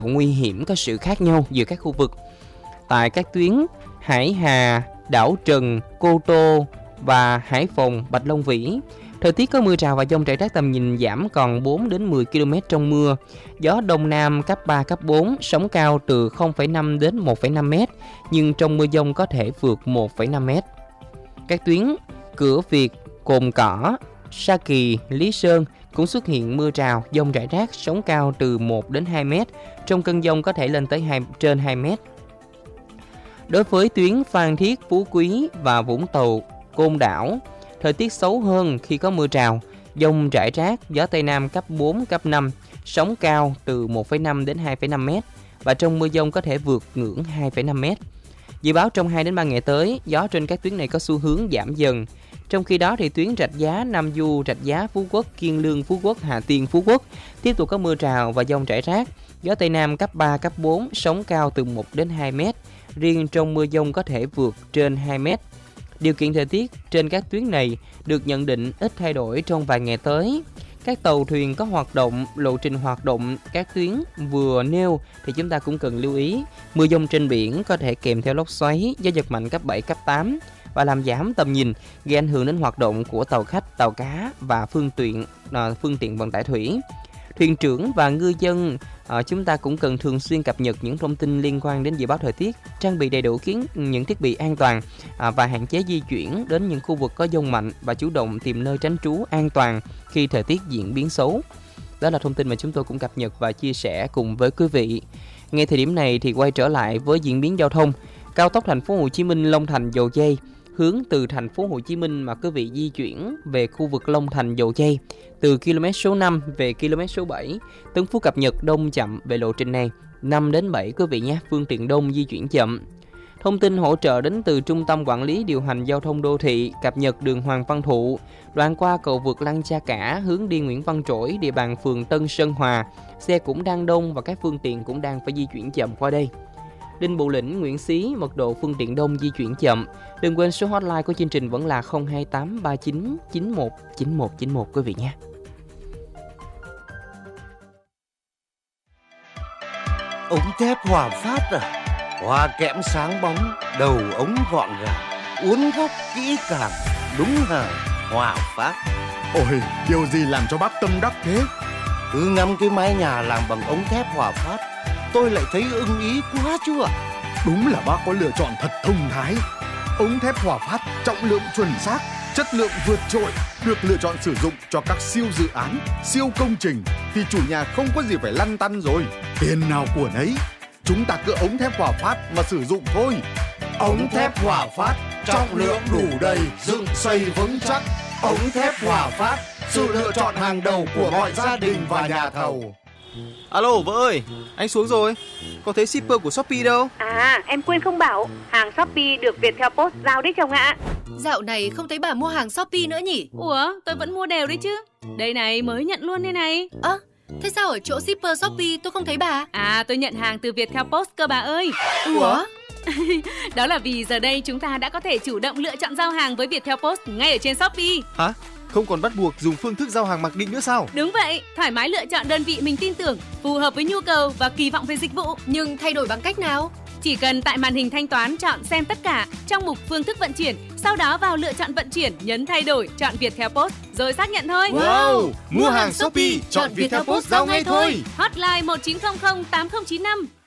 nguy hiểm có sự khác nhau giữa các khu vực. Tại các tuyến Hải Hà, Đảo Trần, Cô Tô và Hải Phòng, Bạch Long Vĩ, thời tiết có mưa rào và dông rải rác, tầm nhìn giảm còn 4 đến 10 km trong mưa. Gió Đông Nam cấp 3, cấp 4, sóng cao từ 0,5 đến 1,5 m, nhưng trong mưa dông có thể vượt 1,5 m. Các tuyến Cửa Việt, Cồn Cỏ, Sa Kỳ, Lý Sơn cũng xuất hiện mưa rào, dông rải rác, sóng cao từ 1 đến 2 m, trong cơn dông có thể lên tới trên 2 m. Đối với tuyến Phan Thiết, Phú Quý và Vũng Tàu, Côn Đảo, thời tiết xấu hơn khi có mưa rào, dông rải rác, gió Tây Nam cấp 4, cấp 5, sóng cao từ 1,5 đến 2,5 m và trong mưa dông có thể vượt ngưỡng 2,5 m. Dự báo trong 2 đến 3 ngày tới, gió trên các tuyến này có xu hướng giảm dần. Trong khi đó thì tuyến Rạch Giá, Nam Du, Rạch Giá, Phú Quốc, Kiên Lương, Phú Quốc, Hà Tiên, Phú Quốc tiếp tục có mưa rào và dông rải rác, gió Tây Nam cấp 3, cấp 4, sóng cao từ 1 đến 2 m. Riêng trong mưa dông có thể vượt trên 2 m. Điều kiện thời tiết trên các tuyến này được nhận định ít thay đổi trong vài ngày tới. Các tàu thuyền có hoạt động, lộ trình hoạt động các tuyến vừa nêu thì chúng ta cũng cần lưu ý. Mưa dông trên biển có thể kèm theo lốc xoáy, gió giật mạnh cấp 7, cấp 8 và làm giảm tầm nhìn, gây ảnh hưởng đến hoạt động của tàu khách, tàu cá và phương tiện vận tải thủy. Thuyền trưởng và ngư dân chúng ta cũng cần thường xuyên cập nhật những thông tin liên quan đến dự báo thời tiết, trang bị đầy đủ những thiết bị an toàn và hạn chế di chuyển đến những khu vực có dông mạnh và chủ động tìm nơi tránh trú an toàn khi thời tiết diễn biến xấu. Đó là thông tin mà chúng tôi cũng cập nhật và chia sẻ cùng với quý vị. Ngay thời điểm này thì quay trở lại với diễn biến giao thông. Cao tốc Thành phố Hồ Chí Minh Long Thành Dầu Giây hướng từ Thành phố Hồ Chí Minh mà quý vị di chuyển về khu vực Long Thành Dầu Giây từ km số 5 về km số 7, Tân Phú cập nhật đông chậm về lộ trình này 5 đến 7 quý vị nhé, phương tiện đông di chuyển chậm. Thông tin hỗ trợ đến từ Trung tâm Quản lý Điều hành Giao thông Đô thị cập nhật đường Hoàng Văn Thụ, đoạn qua cầu vượt Lăng Cha Cả hướng đi Nguyễn Văn Trỗi, địa bàn phường Tân Sơn Hòa, xe cũng đang đông và các phương tiện cũng đang phải di chuyển chậm qua đây. Đinh Bộ Lĩnh, Nguyễn Xí, mật độ phương tiện đông di chuyển chậm. Đừng quên số hotline của chương trình vẫn là 02839 91 9191 quý vị nhé. Ống thép Hòa Phát à? Hoa kẽm sáng bóng, đầu ống gọn gàng, uốn góc kỹ càng, đúng hàng Hòa Phát. Ôi, điều gì làm cho bác tâm đắc thế? Cứ ngắm cái mái nhà làm bằng ống thép Hòa Phát, tôi lại thấy ưng ý quá chú ạ. Đúng là bác có lựa chọn thật thông thái. Ống thép Hòa Phát trọng lượng chuẩn xác, chất lượng vượt trội, được lựa chọn sử dụng cho các siêu dự án, siêu công trình thì chủ nhà không có gì phải lăn tăn rồi. Tiền nào của nấy, chúng ta cứ ống thép Hòa Phát mà sử dụng thôi. Ống thép Hòa Phát, trọng lượng đủ đầy, dựng xây vững chắc. Ống thép Hòa Phát, sự lựa chọn hàng đầu của mọi gia đình và nhà thầu. Alo vợ ơi, anh xuống rồi. Có thấy shipper của Shopee đâu? À, em quên không bảo, hàng Shopee được Viettel Post giao đấy chồng ạ. Dạo này không thấy bà mua hàng Shopee nữa nhỉ? Ủa, tôi vẫn mua đều đấy chứ. Đây này, mới nhận luôn đây này. Thế sao ở chỗ shipper Shopee tôi không thấy bà? À, tôi nhận hàng từ Viettel Post cơ bà ơi. Ủa? Đó là vì giờ đây chúng ta đã có thể chủ động lựa chọn giao hàng với Viettel Post ngay ở trên Shopee. Hả? Không còn bắt buộc dùng phương thức giao hàng mặc định nữa sao? Đúng vậy, thoải mái lựa chọn đơn vị mình tin tưởng, phù hợp với nhu cầu và kỳ vọng về dịch vụ. Nhưng thay đổi bằng cách nào? Chỉ cần tại màn hình thanh toán chọn xem tất cả trong mục phương thức vận chuyển, sau đó vào lựa chọn vận chuyển, nhấn thay đổi, chọn Viettel Post rồi xác nhận thôi. Wow! Mua hàng Shopee, chọn Viettel Post giao ngay thôi. Hotline 1900 8095.